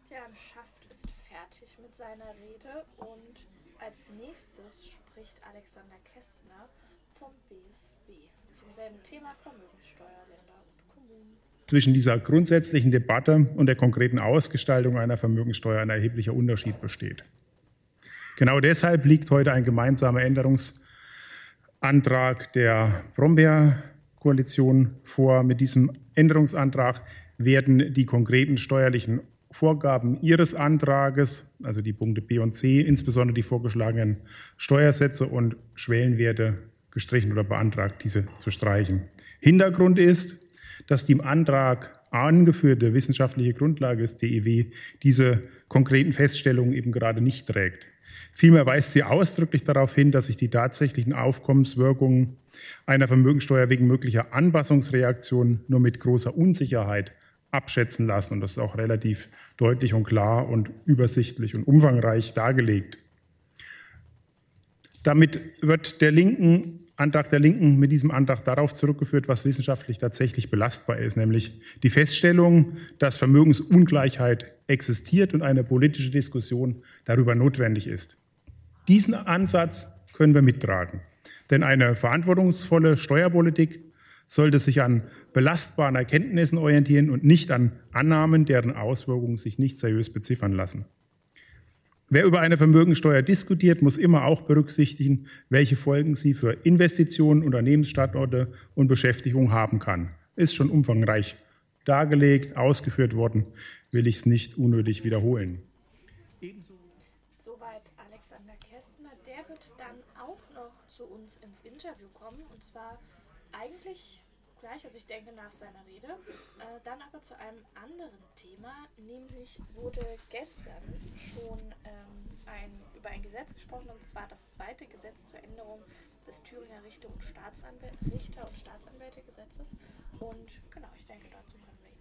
Sebastian Schaft ist fertig mit seiner Rede und als nächstes spricht Alexander Kästner vom BSW zum selben Thema Vermögenssteuer, Länder und Kommunen. Zwischen dieser grundsätzlichen Debatte und der konkreten Ausgestaltung einer Vermögenssteuer ein erheblicher Unterschied besteht. Genau deshalb liegt heute ein gemeinsamer Änderungsantrag der Brombeer-Koalition vor. Mit diesem Änderungsantrag werden die konkreten steuerlichen Vorgaben Ihres Antrages, also die Punkte B und C, insbesondere die vorgeschlagenen Steuersätze und Schwellenwerte gestrichen oder beantragt, diese zu streichen. Hintergrund ist, dass die im Antrag angeführte wissenschaftliche Grundlage des DIW diese konkreten Feststellungen eben gerade nicht trägt. Vielmehr weist sie ausdrücklich darauf hin, dass sich die tatsächlichen Aufkommenswirkungen einer Vermögensteuer wegen möglicher Anpassungsreaktionen nur mit großer Unsicherheit abschätzen lassen. Und das ist auch relativ deutlich und klar und übersichtlich und umfangreich dargelegt. Damit wird der Antrag der Linken mit diesem Antrag darauf zurückgeführt, was wissenschaftlich tatsächlich belastbar ist, nämlich die Feststellung, dass Vermögensungleichheit existiert und eine politische Diskussion darüber notwendig ist. Diesen Ansatz können wir mittragen, denn eine verantwortungsvolle Steuerpolitik sollte sich an belastbaren Erkenntnissen orientieren und nicht an Annahmen, deren Auswirkungen sich nicht seriös beziffern lassen. Wer über eine Vermögensteuer diskutiert, muss immer auch berücksichtigen, welche Folgen sie für Investitionen, Unternehmensstandorte und Beschäftigung haben kann. Ist schon umfangreich dargelegt, ausgeführt worden, will ich es nicht unnötig wiederholen. Soweit Alexander Kästner. Der wird dann auch noch zu uns ins Interview kommen, und zwar eigentlich gleich, also ich denke nach seiner Rede, dann aber zu einem anderen Thema, nämlich wurde gestern schon über ein Gesetz gesprochen, und zwar das zweite Gesetz zur Änderung des Thüringer Richter- und Staatsanwältegesetzes. Und genau, ich denke, dazu können wir